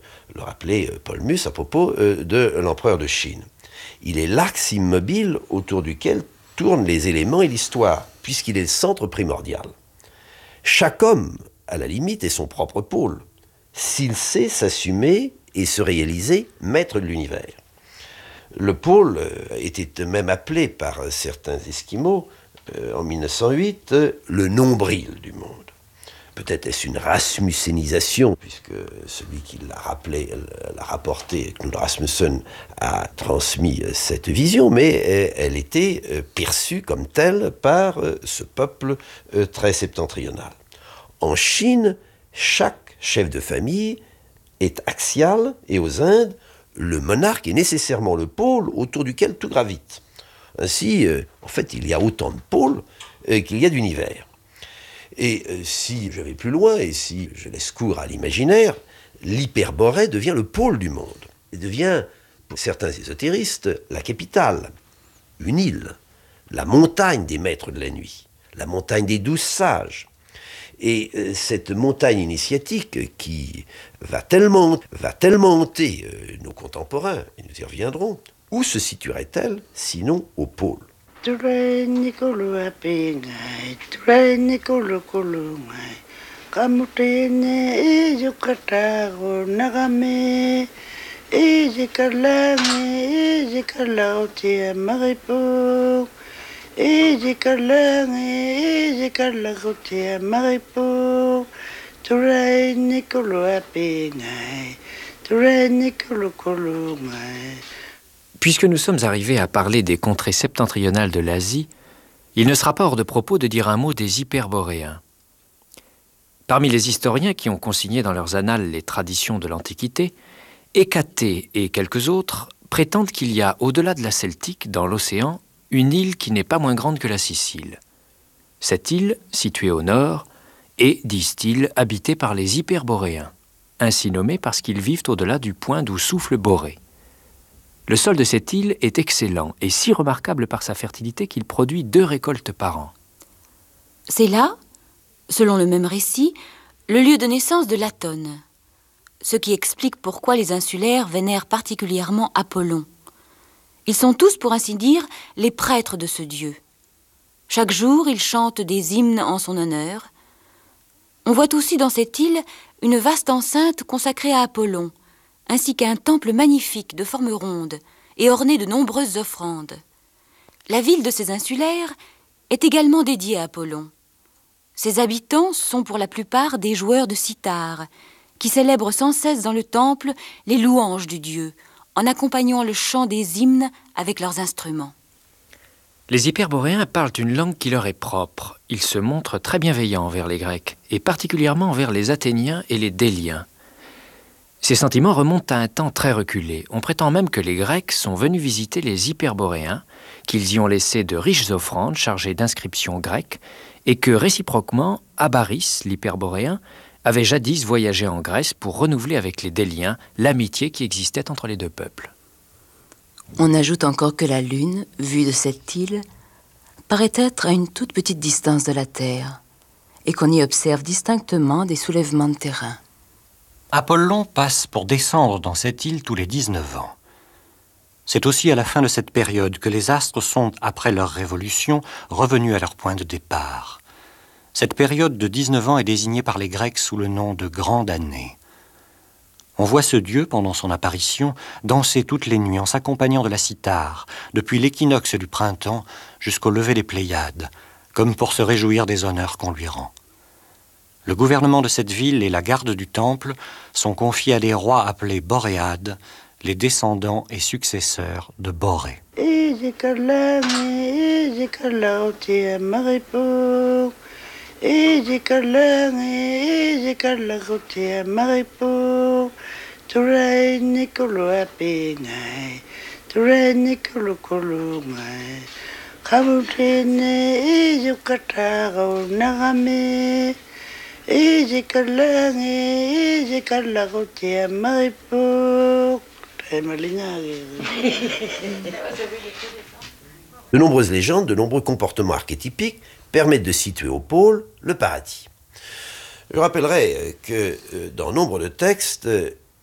le rappelait Paul Mus à propos de l'empereur de Chine. Il est l'axe immobile autour duquel tournent les éléments et l'histoire, puisqu'il est le centre primordial. Chaque homme, à la limite, est son propre pôle, s'il sait s'assumer et se réaliser maître de l'univers. Le pôle était même appelé par certains Esquimaux, en 1908, le nombril du monde. Peut-être est-ce une rasmussenisation, puisque celui qui l'a rapporté, Knud Rasmussen, a transmis cette vision, mais elle était perçue comme telle par ce peuple très septentrional. En Chine, chaque chef de famille est axial, et aux Indes, le monarque est nécessairement le pôle autour duquel tout gravite. Ainsi, en fait, il y a autant de pôles qu'il y a d'univers. Et si je vais plus loin, et si je laisse cours à l'imaginaire, l'Hyperborée devient le pôle du monde. Et devient, pour certains ésotéristes, la capitale, une île, la montagne des maîtres de la nuit, la montagne des 12 sages. Et cette montagne initiatique qui va tellement hanter nos contemporains, et nous y reviendrons, où se situerait-elle, sinon au pôle ? Puisque nous sommes arrivés à parler des contrées septentrionales de l'Asie, il ne sera pas hors de propos de dire un mot des Hyperboréens. Parmi les historiens qui ont consigné dans leurs annales les traditions de l'Antiquité, Hécaté et quelques autres prétendent qu'il y a, au-delà de la Celtique, dans l'océan, une île qui n'est pas moins grande que la Sicile. Cette île, située au nord, est, disent-ils, habitée par les Hyperboréens, ainsi nommés parce qu'ils vivent au-delà du point d'où souffle Borée. Le sol de cette île est excellent et si remarquable par sa fertilité qu'il produit 2 récoltes par an. C'est là, selon le même récit, le lieu de naissance de Latone, ce qui explique pourquoi les insulaires vénèrent particulièrement Apollon. Ils sont tous, pour ainsi dire, les prêtres de ce dieu. Chaque jour, ils chantent des hymnes en son honneur. On voit aussi dans cette île une vaste enceinte consacrée à Apollon, ainsi qu'un temple magnifique de forme ronde et orné de nombreuses offrandes. La ville de ces insulaires est également dédiée à Apollon. Ses habitants sont pour la plupart des joueurs de cithare, qui célèbrent sans cesse dans le temple les louanges du dieu, en accompagnant le chant des hymnes avec leurs instruments. Les Hyperboréens parlent une langue qui leur est propre. Ils se montrent très bienveillants envers les Grecs, et particulièrement envers les Athéniens et les Déliens. Ces sentiments remontent à un temps très reculé. On prétend même que les Grecs sont venus visiter les Hyperboréens, qu'ils y ont laissé de riches offrandes chargées d'inscriptions grecques, et que réciproquement, Abaris, l'Hyperboréen, avait jadis voyagé en Grèce pour renouveler avec les Déliens l'amitié qui existait entre les deux peuples. On ajoute encore que la Lune, vue de cette île, paraît être à une toute petite distance de la Terre, et qu'on y observe distinctement des soulèvements de terrain. Apollon passe pour descendre dans cette île tous les 19 ans. C'est aussi à la fin de cette période que les astres sont, après leur révolution, revenus à leur point de départ. Cette période de 19 ans est désignée par les Grecs sous le nom de Grande Année. On voit ce dieu, pendant son apparition, danser toutes les nuits en s'accompagnant de la cithare, depuis l'équinoxe du printemps jusqu'au lever des Pléiades, comme pour se réjouir des honneurs qu'on lui rend. Le gouvernement de cette ville et la garde du temple sont confiés à des rois appelés Boréades, les descendants et successeurs de Borée. De nombreuses légendes, de nombreux comportements archétypiques permettent de situer au pôle le paradis. Je rappellerai que dans nombre de textes,